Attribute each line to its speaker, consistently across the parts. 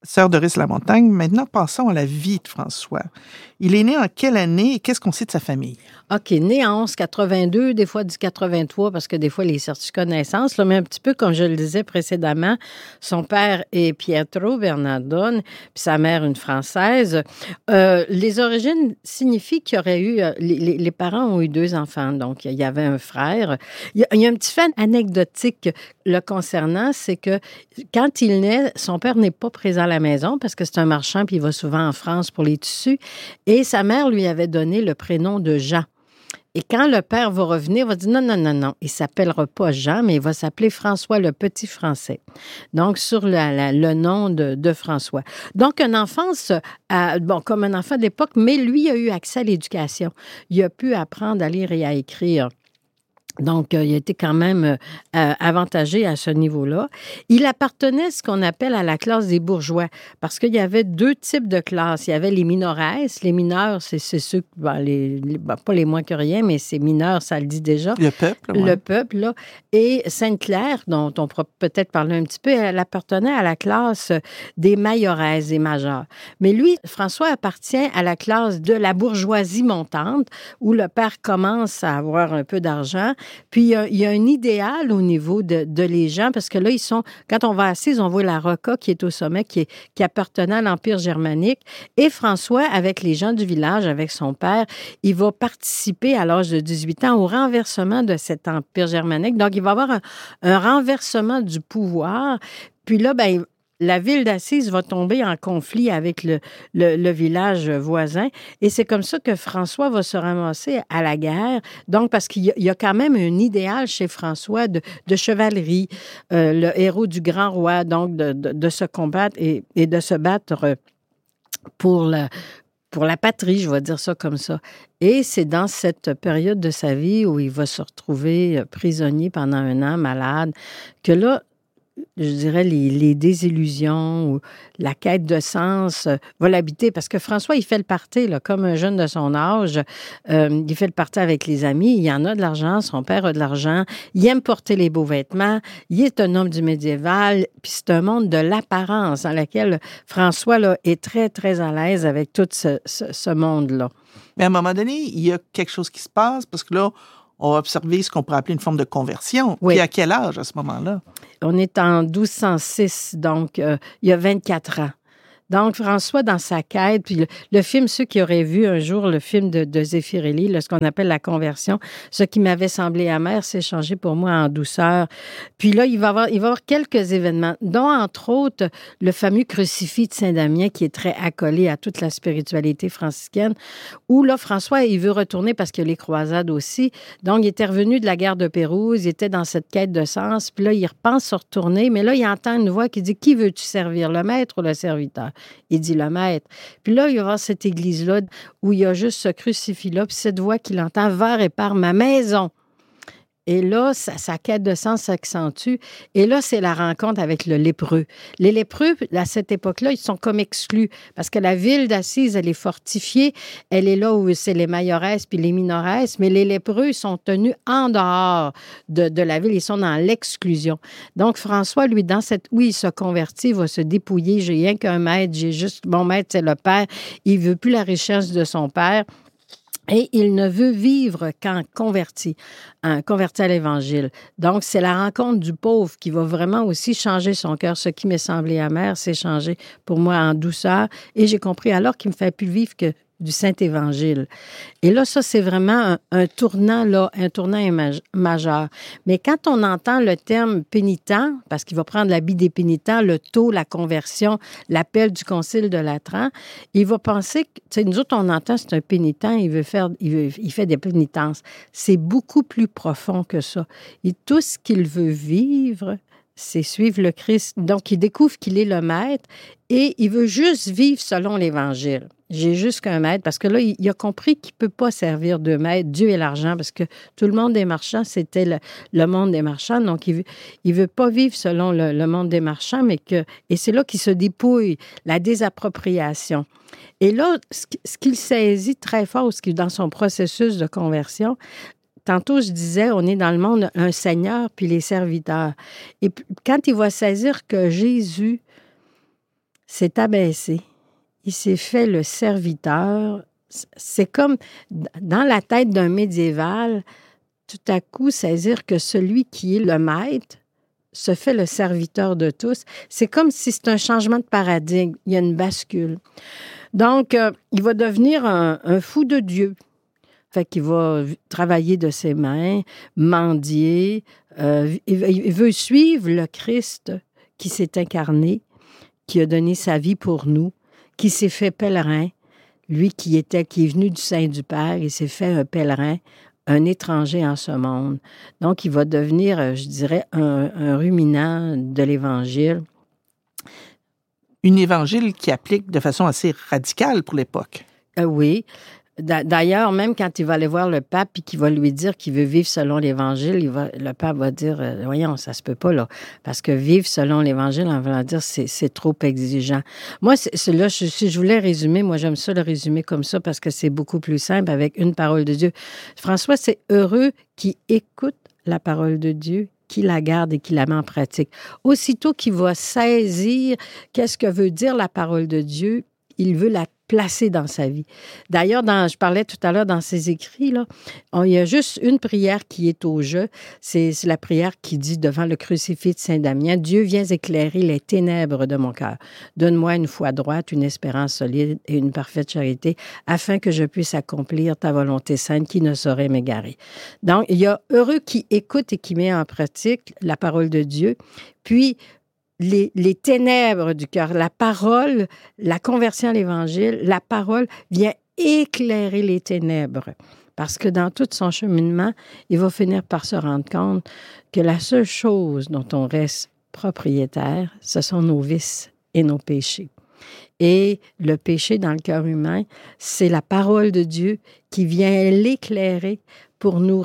Speaker 1: Sœur Doris Lamontagne, maintenant passons à la vie de François. Il est né en quelle année et qu'est-ce qu'on sait de sa famille?
Speaker 2: OK, né en 1182, des fois du 83, parce que des fois, les certificats de naissance, là, mais un petit peu comme je le disais précédemment, son père est Pietro Bernardone, puis sa mère, une Française. Les origines signifient qu'il y aurait eu... les parents ont eu 2 enfants, donc il y avait un frère. Il y a un petit fait anecdotique le concernant, c'est que quand il naît, son père n'est pas présent à la maison parce que c'est un marchand, puis il va souvent en France pour les tissus, et sa mère lui avait donné le prénom de Jean. Et quand le père va revenir, il va dire non, il ne s'appellera pas Jean, mais il va s'appeler François le Petit Français. Donc, sur le nom de François. Donc, une enfance, comme un enfant de l'époque, mais lui a eu accès à l'éducation. Il a pu apprendre à lire et à écrire. Donc, il a été quand même avantagé à ce niveau-là. Il appartenait à ce qu'on appelle à la classe des bourgeois, parce qu'il y avait 2 types de classes. Il y avait les minores. Les mineurs, c'est ceux, pas les moins que rien, mais c'est mineurs, ça le dit déjà.
Speaker 1: Le peuple, ouais.
Speaker 2: Le peuple, là. Et Sainte-Claire, dont on pourra peut-être parler un petit peu, elle appartenait à la classe des majoresses, des majeurs. Mais lui, François appartient à la classe de la bourgeoisie montante, où le père commence à avoir un peu d'argent. Puis, il y a un idéal au niveau de les gens, parce que là, quand on va assise, on voit la Rocca qui est au sommet, qui appartenait à l'Empire germanique. Et François, avec les gens du village, avec son père, il va participer à l'âge de 18 ans au renversement de cet Empire germanique. Donc, il va avoir un renversement du pouvoir. Puis là, la ville d'Assise va tomber en conflit avec le village voisin. Et c'est comme ça que François va se ramasser à la guerre. Donc, parce qu'il y a quand même un idéal chez François de chevalerie, le héros du grand roi, donc de se combattre et de se battre pour la patrie, je vais dire ça comme ça. Et c'est dans cette période de sa vie où il va se retrouver prisonnier pendant 1 an, malade, que là, je dirais, les désillusions ou la quête de sens va l'habiter. Parce que François, il fait le party, là, comme un jeune de son âge. Il fait le party avec les amis. Il en a de l'argent. Son père a de l'argent. Il aime porter les beaux vêtements. Il est un homme du médiéval. Puis c'est un monde de l'apparence dans lequel François là, est très, très à l'aise avec tout ce monde-là.
Speaker 1: Mais à un moment donné, il y a quelque chose qui se passe parce que là, on va observer ce qu'on pourrait appeler une forme de conversion.
Speaker 2: Oui.
Speaker 1: Puis à quel âge à ce moment-là?
Speaker 2: On est en 1206, donc il y a 24 ans. Donc, François, dans sa quête, puis le film, ceux qui auraient vu un jour le film de Zeffirelli, ce qu'on appelle La Conversion, ce qui m'avait semblé amer s'est changé pour moi en douceur. Puis là, il va y avoir quelques événements, dont, entre autres, le fameux crucifix de Saint-Damien, qui est très accolé à toute la spiritualité franciscaine, où là, François, il veut retourner parce qu'il y a les croisades aussi. Donc, il était revenu de la guerre de Pérouse, il était dans cette quête de sens, puis là, il repense se retourner, mais là, il entend une voix qui dit « Qui veux-tu servir, le maître ou le serviteur? » Il dit le maître. Puis là, il y aura cette église-là où il y a juste ce crucifix-là, puis cette voix qu'il entend, va répare ma maison. Et là, sa quête de sens s'accentue. Et là, c'est la rencontre avec le lépreux. Les lépreux, à cette époque-là, ils sont comme exclus parce que la ville d'Assise, elle est fortifiée. Elle est là où c'est les majoresses puis les minoresses, mais les lépreux sont tenus en dehors de la ville. Ils sont dans l'exclusion. Donc, François, lui, où il se convertit, il va se dépouiller. J'ai rien qu'un maître. Mon maître, c'est le père. Il veut plus la richesse de son père. Et il ne veut vivre qu'en converti à l'Évangile. Donc, c'est la rencontre du pauvre qui va vraiment aussi changer son cœur. Ce qui m'est semblé amer, c'est changé pour moi en douceur. Et j'ai compris alors qu'il me fait plus vivre que du Saint-Évangile. Et là, ça, c'est vraiment un tournant majeur. Mais quand on entend le terme pénitent, parce qu'il va prendre l'habit des pénitents, le taux, la conversion, l'appel du Concile de Latran, il va penser que, tu sais, nous autres, on entend, c'est un pénitent, il fait des pénitences. C'est beaucoup plus profond que ça. Et tout ce qu'il veut vivre, c'est suivre le Christ. Donc, il découvre qu'il est le maître et il veut juste vivre selon l'Évangile. J'ai juste qu'un maître, parce que là, il a compris qu'il ne peut pas servir de maître, Dieu et l'argent, parce que tout le monde des marchands, c'était le monde des marchands. Donc, il veut pas vivre selon le monde des marchands, et c'est là qu'il se dépouille, la désappropriation. Et là, ce qu'il saisit très fort dans son processus de conversion, tantôt, je disais, on est dans le monde un Seigneur puis les serviteurs. Et quand il va saisir que Jésus s'est abaissé. Il s'est fait le serviteur. C'est comme dans la tête d'un médiéval, tout à coup saisir que celui qui est le maître se fait le serviteur de tous. C'est comme si c'est un changement de paradigme. Il y a une bascule. Donc, il va devenir un fou de Dieu. Fait qu'il va travailler de ses mains, mendier. Il veut suivre le Christ qui s'est incarné, qui a donné sa vie pour nous, qui s'est fait pèlerin. Lui qui est venu du sein du Père, il s'est fait un pèlerin, un étranger en ce monde. Donc, il va devenir, je dirais, un ruminant de l'Évangile.
Speaker 1: Un évangile qui applique de façon assez radicale pour l'époque.
Speaker 2: Oui. D'ailleurs, même quand il va aller voir le pape et qu'il va lui dire qu'il veut vivre selon l'Évangile, le pape va dire, voyons, ça se peut pas, là. Parce que vivre selon l'Évangile, on va dire, c'est trop exigeant. Moi, si je voulais résumer, moi, j'aime ça le résumer comme ça parce que c'est beaucoup plus simple avec une parole de Dieu. François, c'est heureux qui écoute la parole de Dieu, qui la garde et qui la met en pratique. Aussitôt qu'il va saisir qu'est-ce que veut dire la parole de Dieu, il veut la placer dans sa vie. D'ailleurs, je parlais tout à l'heure dans ses écrits, là, il y a juste une prière qui est au jeu. C'est la prière qui dit devant le crucifix de Saint-Damien, « Dieu, viens éclairer les ténèbres de mon cœur. Donne-moi une foi droite, une espérance solide et une parfaite charité, afin que je puisse accomplir ta volonté sainte qui ne saurait m'égarer. » Donc, il y a heureux qui écoute et qui met en pratique la parole de Dieu. Puis, les ténèbres du cœur, la parole, la conversion à l'Évangile, la parole vient éclairer les ténèbres. Parce que dans tout son cheminement, il va finir par se rendre compte que la seule chose dont on reste propriétaire, ce sont nos vices et nos péchés. Et le péché dans le cœur humain, c'est la parole de Dieu qui vient l'éclairer pour nous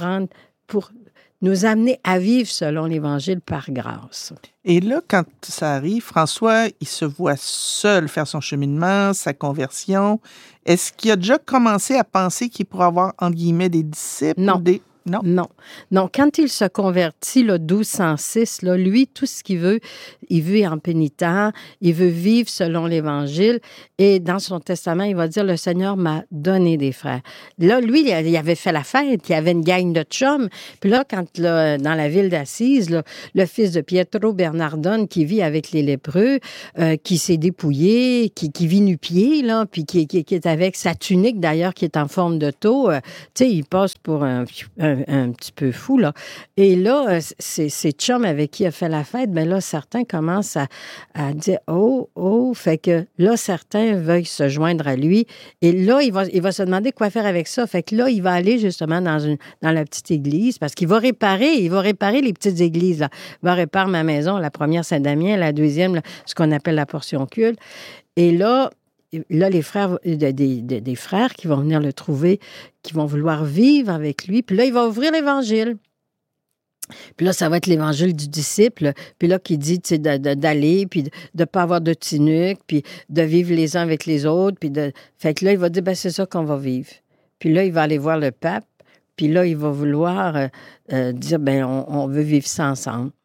Speaker 2: amener à vivre selon l'Évangile par grâce.
Speaker 1: Et là, quand ça arrive, François, il se voit seul faire son cheminement, sa conversion. Est-ce qu'il a déjà commencé à penser qu'il pourrait avoir, entre guillemets, des disciples?
Speaker 2: Non. Non. Quand il se convertit, là, 1206, là, lui, tout ce qu'il veut, il veut en pénitent, il veut vivre selon l'Évangile. Et dans son testament, il va dire, le Seigneur m'a donné des frères. Là, lui, il avait fait la fête, il avait une gang de chums. Puis là, dans la ville d'Assise, là, le fils de Pietro Bernardone, qui vit avec les lépreux, qui s'est dépouillé, qui vit nu-pied, là, puis qui est avec sa tunique, d'ailleurs, qui est en forme de tau, tu sais, il passe pour un petit peu fou, là. Et là, ces chums avec qui il a fait la fête, bien là, certains commencent à dire « Oh! » Fait que là, certains veuillent se joindre à lui. Et là, il va se demander quoi faire avec ça. Fait que là, il va aller justement dans la petite église parce qu'il va réparer les petites églises, là. Il va réparer ma maison, la première Saint-Damien, la deuxième, là, ce qu'on appelle la portion culte. Et là, les frères, des frères qui vont venir le trouver, qui vont vouloir vivre avec lui. Puis là, il va ouvrir l'Évangile. Puis là, ça va être l'Évangile du disciple. Puis là, qui dit, tu sais, d'aller, puis de ne pas avoir de tunique, puis de vivre les uns avec les autres. Fait que là, il va dire, ben c'est ça qu'on va vivre. Puis là, il va aller voir le pape. Puis là, il va vouloir dire, ben on veut vivre ça ensemble.